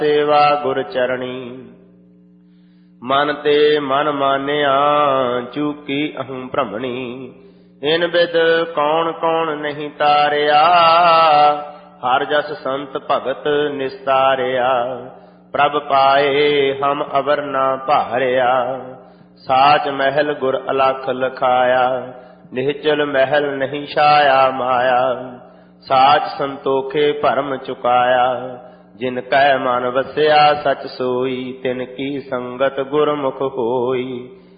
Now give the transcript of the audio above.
ਸੇਵਾ ਗੁਰ ਚਰਣੀ। ਮਨ ਤੇ ਮਨ ਮਾਨਿਆ ਚੂਕੀ ਅਹੰ ਭ੍ਰਮਣੀ। ਇਨ ਬਿਦ ਕੌਣ ਕੌਣ ਨਹੀਂ ਤਾਰਿਆ, ਹਰ ਜਸ ਸੰਤ ਭਗਤ ਨਿਸਤਾਰਿਆ। ਪ੍ਰਭ ਪਾਏ ਹਮ ਅਵਰ ਨਾ ਭਾਰਿਆ, ਸਾਚ ਮਹਿਲ ਗੁਰ ਅਲਖ ਲਖਾਇਆ। ਨਿਹਚਲ ਮਹਿਲ ਨਹੀਂ ਛਾਇਆ ਮਾਇਆ, ਸਾਚ ਸੰਤੋਖੇ ਭਰਮ ਚੁਕਾਇਆ। ਜਿਨ ਕੈ ਮਨ ਵਸਿਆ ਸਚ ਸੋਈ, ਤਿਨ ਕੀ ਸੰਗਤ ਗੁਰਮੁਖ ਹੋਈ।